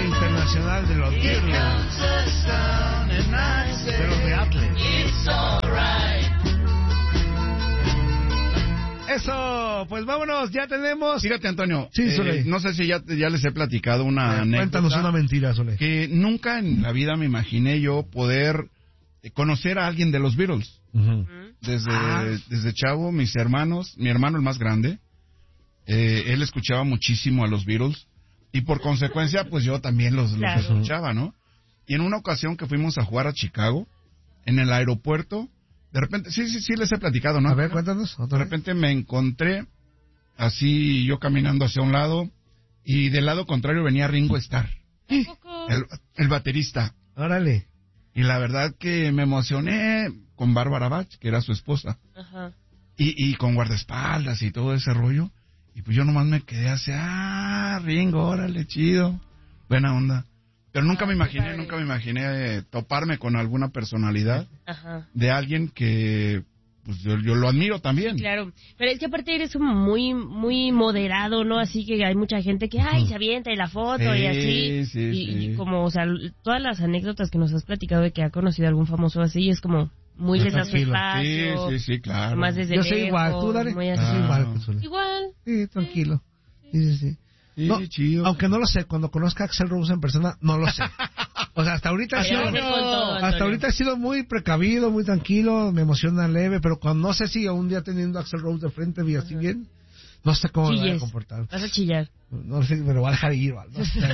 Día Internacional de los Beatles. De los Beatles. Eso, pues vámonos, ya tenemos. Fíjate, Antonio, Sí, Soleil. no sé si ya les he platicado una anécdota. Cuéntanos una mentira, Soleil. Que nunca en la vida me imaginé yo poder conocer a alguien de los Beatles. Uh-huh. Desde chavo, mis hermanos, mi hermano el más grande, él escuchaba muchísimo a los Beatles y por consecuencia pues yo también los escuchaba, ¿no? Y en una ocasión que fuimos a jugar a Chicago, en el aeropuerto, de repente, sí les he platicado, ¿no? A ver, cuéntanos. De repente me encontré así yo caminando hacia un lado y del lado contrario venía Ringo Starr, el baterista. Órale. Y la verdad que me emocioné con Bárbara Bach, que era su esposa. Ajá. Y con guardaespaldas y todo ese rollo. Y pues yo nomás me quedé así, Ringo, órale, chido. Buena onda. Pero nunca me imaginé toparme con alguna personalidad. Ajá. De alguien que pues yo lo admiro también. Claro, pero es que aparte eres muy muy moderado, ¿no? Así que hay mucha gente que se avienta y la foto y así. Y como, o sea, todas las anécdotas que nos has platicado de que ha conocido a algún famoso así, es como muy desde su espacio. Sí, claro. Más desde yo soy igual, tú dale. Muy así. Yo soy igual. Igual. Sí, tranquilo. Sí. Sí, No, chido. aunque no lo sé, cuando conozca a Axl Rose en persona, no lo sé. O sea, hasta ahorita ha sido muy precavido, muy tranquilo, me emociona leve, pero cuando no sé si un día teniendo a Axl Rose de frente y así bien, no sé cómo me voy a comportar. Vas a chillar. No sé, me lo voy a dejar ir, ¿vale? No sé.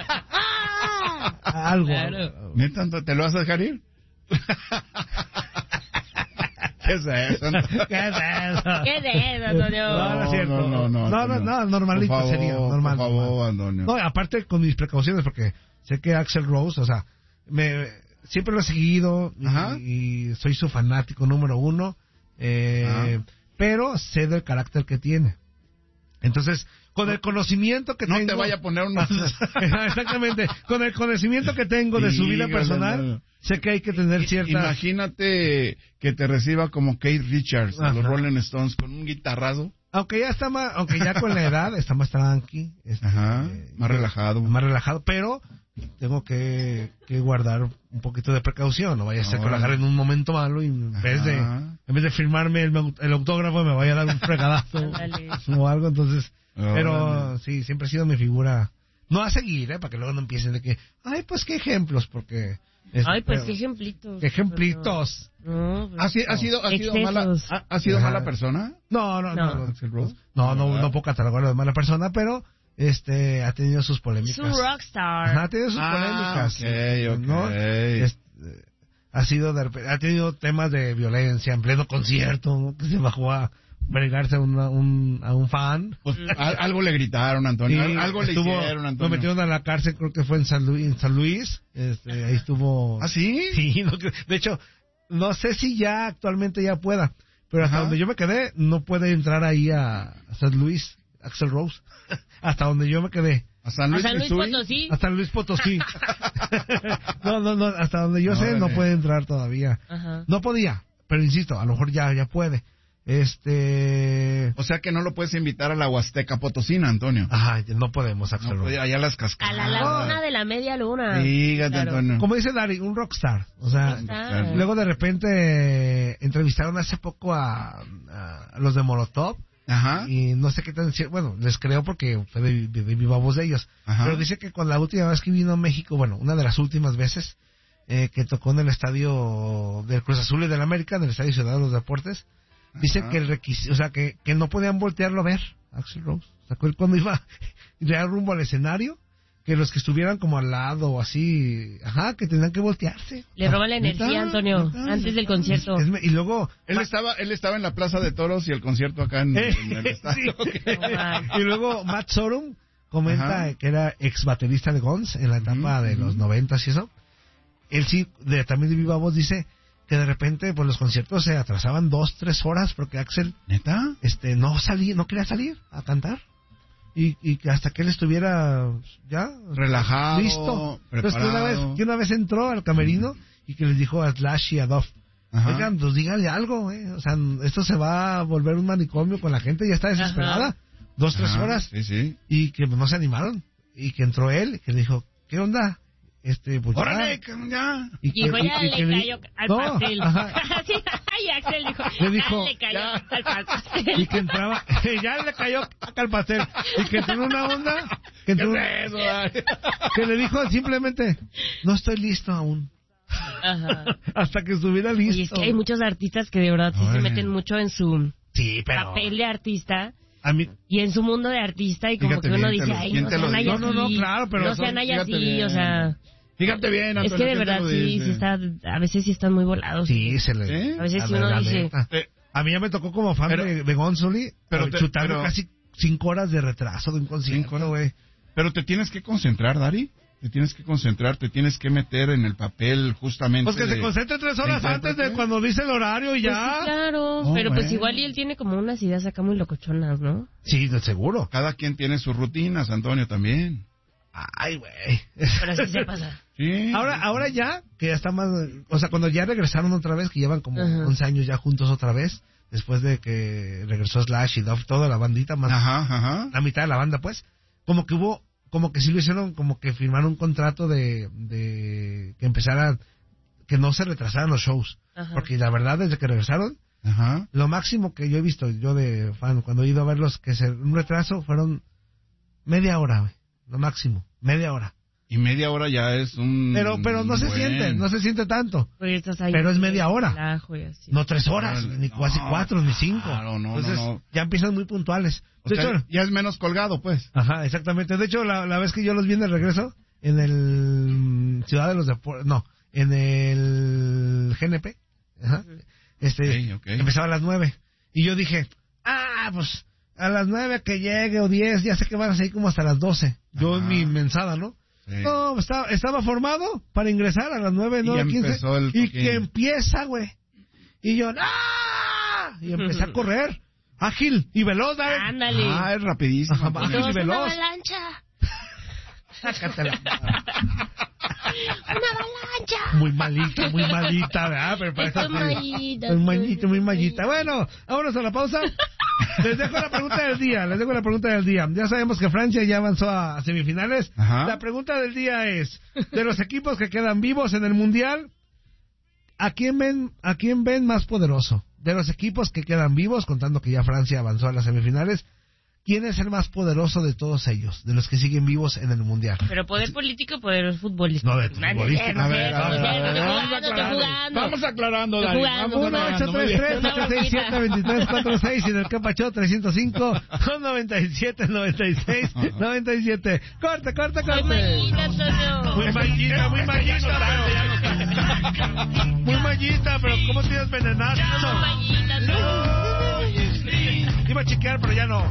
Algo. Claro. ¿Neta, te lo vas a dejar ir? ¿Qué es eso? ¿Qué es eso? ¿Qué es eso, Antonio? No es cierto. No, normalito por favor, sería, normal. Por favor, Antonio. No, aparte con mis precauciones, porque sé que Axl Rose, o sea, siempre lo he seguido y soy su fanático número uno, pero sé del carácter que tiene. Entonces, con el conocimiento que tengo... No te vaya a poner unos... Exactamente. Con el conocimiento que tengo de su vida personal, sé que hay que tener cierta... Imagínate que te reciba como Keith Richards de los Rolling Stones con un guitarrazo. Aunque ya con la edad está más tranqui. Más relajado. Más relajado, pero tengo que guardar un poquito de precaución. No vaya a ser que lo agarre en un momento malo y en vez de firmarme el autógrafo me vaya a dar un fregadazo o algo, entonces... Pero sí, siempre ha sido mi figura. No a seguir, para que luego no empiecen de que, pues qué ejemplos, porque... qué ejemplitos. ¿Qué ejemplitos? No, ¿Ha sido mala persona? No puedo catalogarlo de mala persona, pero ha tenido sus polémicas. Es un rockstar. Ha tenido sus polémicas. Okay. ¿no? Ha tenido temas de violencia en pleno concierto, ¿no? Que se bajó a bregarse a un fan. Pues, algo le gritaron, Antonio. Algo le hicieron, Antonio. Lo metieron a la cárcel, creo que fue en San Luis. Ahí estuvo. ¿Ah, sí? Sí, de hecho, no sé si ya actualmente ya pueda, pero hasta donde yo me quedé, no puede entrar ahí a San Luis, Axl Rose. Hasta donde yo me quedé. ¿A San Luis Potosí? Hasta Luis Potosí. No, hasta donde yo sé, no puede entrar todavía. Ajá. No podía, pero insisto, a lo mejor ya puede. O sea que no lo puedes invitar a la Huasteca Potosina, Antonio. No podemos, Axl Rose. Allá las cascadas. A la laguna de la media luna. Dígate, claro. Antonio. Como dice Dari, un rockstar. O sea, luego de repente entrevistaron hace poco a los de Molotov. Ajá. Y no sé qué tan cierto, bueno, les creo porque fue de viva voz de ellos. Ajá. Pero dice que con la última vez que vino a México, bueno, una de las últimas veces que tocó en el estadio del Cruz Azul y del América, en el estadio Ciudad de los Deportes, dice que el requisito, o sea, que no podían voltearlo a ver, Axl Rose. O sea, cuando iba ya rumbo al escenario, que los que estuvieran como al lado o así, que tenían que voltearse. Le roban la energía, Antonio, antes del concierto. Y luego... Él estaba en la Plaza de Toros y el concierto acá en el estadio. Y luego Matt Sorum comenta que era ex baterista de Guns en la etapa de los 90s y eso. Él sí, también de viva voz, dice que de repente pues los conciertos se atrasaban 2-3 horas porque Axl ¿neta? no quería salir a cantar y que hasta que él estuviera ya relajado, listo, preparado. Entonces que una vez entró al camerino y que les dijo a Slash y a Duff, oigan, pues díganle algo, o sea, esto se va a volver un manicomio con la gente, ya está desesperada. 2-3 horas sí. Y que no se animaron y que entró él y que le dijo, ¿qué onda? Pues ¡Órale, ya! Y dijo, ya le cayó al pastel. Así, ay, Axel dijo, le dijo, ya le cayó al pastel. Y que entraba, ya le cayó al pastel. Y que entró en una onda, que le dijo simplemente, no estoy listo aún. Ajá. Hasta que estuviera listo. Y es que hay muchos artistas que de verdad sí se meten mucho en su papel de artista. A mí, y en su mundo de artista, y como que uno dice, ay, no sean así. No, claro, pero no sean así, o sea... Fíjate bien, Antonio, es que de verdad sí está, a veces sí están muy volados. Sí, se le... A veces sí uno dice... A mí ya me tocó como fan de Gonzoli, pero chutarme casi 5 horas de retraso de un concierto, güey. Pero te tienes que concentrar, Dari. Te tienes que concentrar, te tienes que meter en el papel justamente. Pues que se concentre 3 horas antes de cuando dice el horario y ya. Pues sí, claro, pero pues igual y él tiene como unas ideas acá muy locochonas, ¿no? Sí, de seguro. Cada quien tiene sus rutinas, Antonio, también. Ay, güey. Pero así se pasa. Sí. Ahora ya, que ya está más... O sea, cuando ya regresaron otra vez, que llevan como 11 años ya juntos otra vez, después de que regresó Slash y Duff, toda la bandita, más la mitad de la banda, pues, como que sí lo hicieron, como que firmaron un contrato de que empezara, que no se retrasaran los shows. Porque la verdad, desde que regresaron, lo máximo que yo he visto, yo de fan, cuando he ido a verlos, un retraso fueron media hora, güey. Lo máximo, media hora. Y media hora ya es un... Pero no se siente tanto. Pero es media hora. No 3 horas, ni casi 4, ni 5. Claro, entonces, ya empiezan muy puntuales. De hecho, ya es menos colgado, pues. Ajá, exactamente. De hecho, la vez que yo los vi en el regreso, en el Ciudad de los Deportes, no, en el GNP, empezaba a las 9. Y yo dije, pues... A las 9 que llegue o 10, ya sé que van a seguir como hasta las 12. Yo en mi mensada, ¿no? Sí. No, estaba formado para ingresar a las 9, 9:15. Y que empieza, güey. Y yo, ¡ah! Y empecé a correr. Ágil y veloz, ¿sabes? Ándale. Es rapidísimo. Ágil y veloz. Una avalancha. Sácatela. Una avalancha. Muy malita, ¿verdad? Pero para muy mallita. Bueno, vámonos a la pausa. Les dejo la pregunta del día. Ya sabemos que Francia ya avanzó a semifinales. La pregunta del día es, de los equipos que quedan vivos en el Mundial, ¿a quién ven más poderoso? De los equipos que quedan vivos, contando que ya Francia avanzó a las semifinales, ¿quién es el más poderoso de todos ellos, de los que siguen vivos en el Mundial? ¿Pero poder político o poder futbolístico? No, de futbolístico. Vamos aclarando, Dani. 1-833-467-2346 y en el Capacho 305-297-96-97. Corte. Muy mallita, muy mallita, pero ¿cómo tienes venenado? No, mallita, no. Iba a chequear, pero ya no.